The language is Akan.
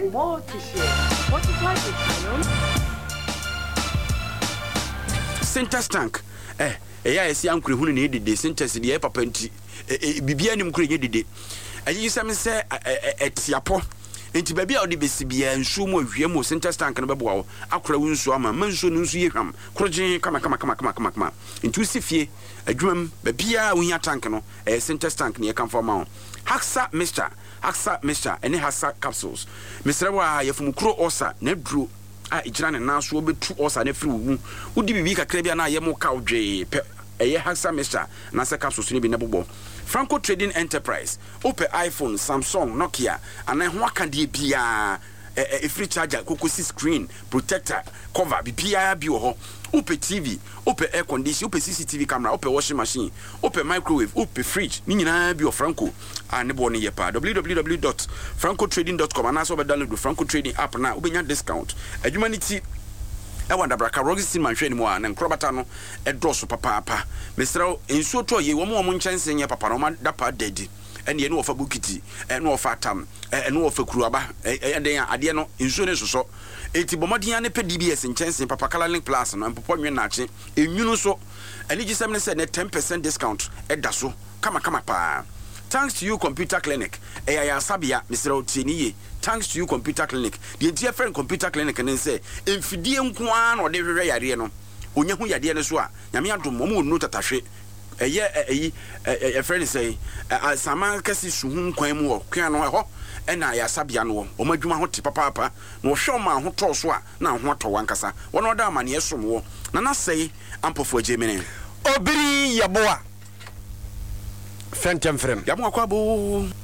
more to share. What is like it, Center tank. Esi ankure hunu ne dede sentence de papa nti bibia nim kure nye dede ayi sam se etiapo nti baabi a odi besi bia nsu mu ahwie mu center tank no bebo wo akora wu nsu ama mansu no nsu yehwam kroje kama nti usifie adwumam baabi a wo hia tank no center tank ne kan forma wo Haxa Mr ene Haxa capsules misrewa yefum kuro osa na duro a ijira ne naso obetu osa na firi wu udi bibi kakra bia na yemo ka odwe Haxa Mr na se capsules ni bi na bobo Franco Trading Enterprise ope iPhone Samsung Nokia ana ho akade bia free charger kokosi screen protector cover bia bi ho ope TV ope air condition ope CCTV camera ope washing machine ope microwave ope fridge ni nyina bi o Franco ane bo ne yepa www.francotrading.com ana so be download Franco Trading app na obenya discount adwumaniti wanda braka rogi man hwe ni mo na nkrobata no drosso papa mesrɛ ensuo to ye wo mo nchense nye papa no ma dapa dedi ene no ofa bukiti ene ofa atam ene ofa kuruaba eden ade no ensuo ne soso enti bomodin ane pe DBS nchense papa kala link plus no mpopo nwe na ache enwunu so ene gisem ne se ne 10% discount edaso kama pa. Thanks to you computer clinic ya sabia Mr. Otiniye thanks to you computer clinic the dear friend computer clinic and say emfidie nko an no de hwehwe yare no onya hu yade ne so a nyame adom mo no tatahwe friend say sama kasi suhu kwan mu okwan no ho ena ya sabia no o madwuma ho te papa na o hwe ma ho to so a na ho to wankasa wono da amane esom wo na say ampofo agemene obiri yaboa Fentem frem. Yamu akwabo.